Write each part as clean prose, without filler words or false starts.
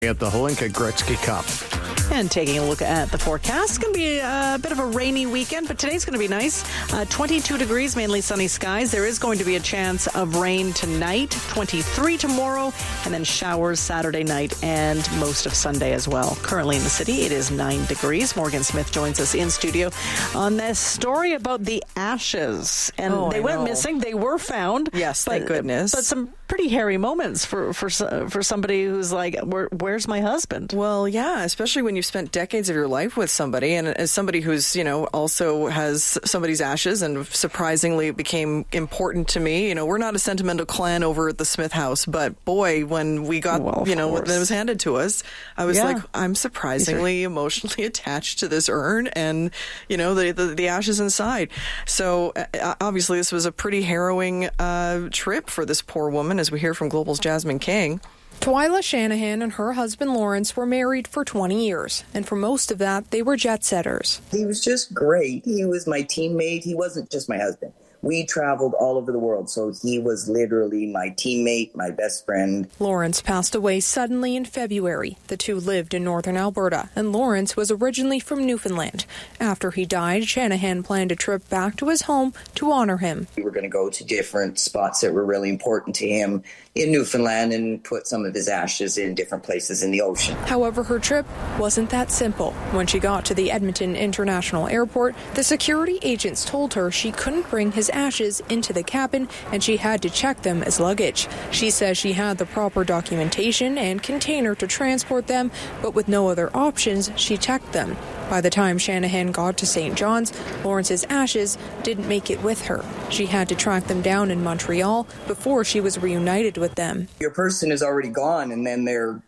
At the Holinka Gretzky Cup. And taking a look at the forecast, it's going to be a bit of a rainy weekend, but today's going to be nice. 22 degrees, mainly sunny skies. There is going to be a chance of rain tonight, 23 tomorrow, and then showers Saturday night and most of Sunday as well. Currently in the city, it is 9 degrees. Morgan Smith joins us in studio on this story about the ashes. And they went missing. They were found. Yes, thank goodness. But some pretty hairy moments for somebody who's like, where's my husband? Well, yeah, especially when you've spent decades of your life with somebody, and as somebody who's, also has somebody's ashes, and surprisingly it became important to me. We're not a sentimental clan over at the Smith house, but boy, when we got, when it was handed to us, I was like, I'm surprisingly emotionally attached to this urn and, the ashes inside. So obviously this was a pretty harrowing trip for this poor woman, as we hear from Global's Jasmine King. Twyla Shanahan and her husband Lawrence were married for 20 years, and for most of that, they were jet setters. He was just great. He was my teammate. He wasn't just my husband. We traveled all over the world, so he was literally my teammate, my best friend. Lawrence passed away suddenly in February. The two lived in northern Alberta, and Lawrence was originally from Newfoundland. After he died, Shanahan planned a trip back to his home to honor him. We were going to go to different spots that were really important to him in Newfoundland and put some of his ashes in different places in the ocean. However, her trip wasn't that simple. When she got to the Edmonton International Airport, the security agents told her she couldn't bring his ashes into the cabin and she had to check them as luggage. She says she had the proper documentation and container to transport them, but with no other options, she checked them. By the time Shanahan got to St. John's, Lawrence's ashes didn't make it with her. She had to track them down in Montreal before she was reunited with them. Your person is already gone, and then they're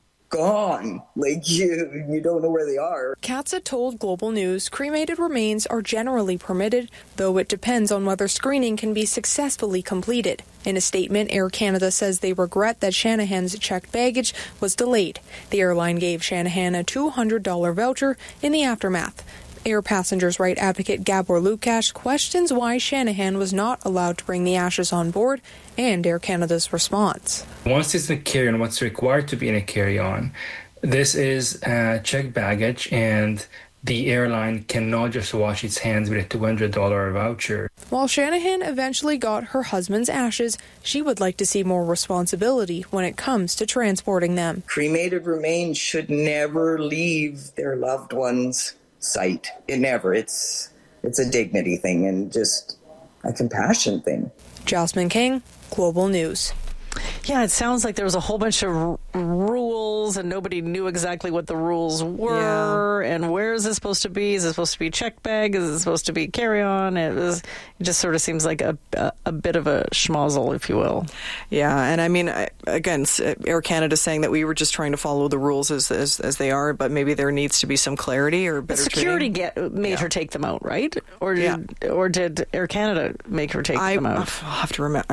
gone. Like, you don't know where they are. Katza told Global News cremated remains are generally permitted, though it depends on whether screening can be successfully completed. In a statement, Air Canada says they regret that Shanahan's checked baggage was delayed. The airline gave Shanahan a $200 voucher in the aftermath. Air passengers' right advocate Gabor Lukash questions why Shanahan was not allowed to bring the ashes on board and Air Canada's response. Once it's in a carry-on, what's required to be in a carry-on, this is checked baggage, and the airline cannot just wash its hands with a $200 voucher. While Shanahan eventually got her husband's ashes, she would like to see more responsibility when it comes to transporting them. Cremated remains should never leave their loved ones' sight. It's a dignity thing and just a compassion thing. Jasmine King, Global News. Yeah, it sounds like there was a whole bunch of rules and nobody knew exactly what the rules were and where is it supposed to be? Is it supposed to be check bag? Is it supposed to be carry-on? It just sort of seems like a bit of a schmozzle, if you will. Yeah, and I mean, again, Air Canada saying that we were just trying to follow the rules as they are, but maybe there needs to be some clarity or better security made her take them out, right? Or did Air Canada make her take them out? I'll have to remember.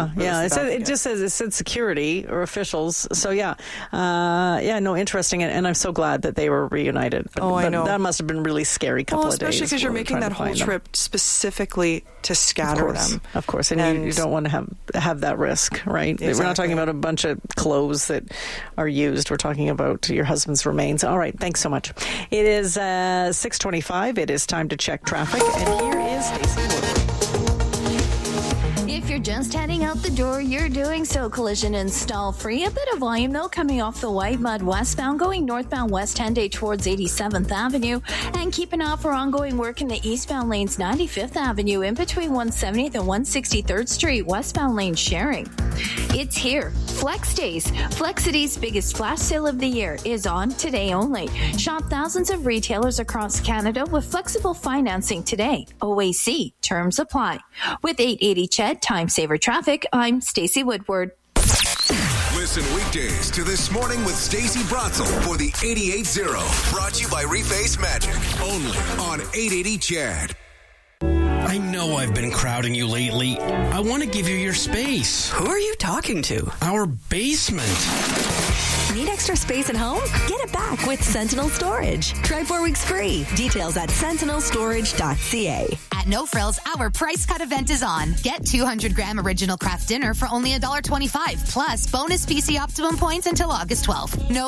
It said security or officials. So interesting. And I'm so glad that they were reunited. I know. That must have been a really scary couple of days. Especially because you're making that whole trip specifically to scatter them. Of course. And you don't want to have that risk, right? Exactly. We're not talking about a bunch of clothes that are used. We're talking about your husband's remains. All right. Thanks so much. It is 6:25. It is time to check traffic. And here is Stacey Woodward. If you're just heading out the door, you're doing so collision and stall free. A bit of volume though coming off the White Mud westbound, going northbound West Henday towards 87th Avenue, and keep an eye for ongoing work in the eastbound lanes 95th Avenue in between 170th and 163rd Street, westbound lane sharing. It's here. Flex Days. Flexity's biggest flash sale of the year is on today only. Shop thousands of retailers across Canada with flexible financing today. OAC. Terms apply. With 880 CHED Time Saver Traffic, I'm Stacey Woodward. Listen weekdays to This Morning with Stacey Bratzel for the 88.0. Brought to you by Reface Magic. Only on 880 CHED. I know I've been crowding you lately. I want to give you your space. Who are you talking to? Our basement. Need extra space at home? Get it back with Sentinel Storage. Try 4 weeks free. Details at sentinelstorage.ca. At No Frills, our price cut event is on. Get 200-gram original craft dinner for only $1.25, plus bonus PC Optimum points until August 12th. No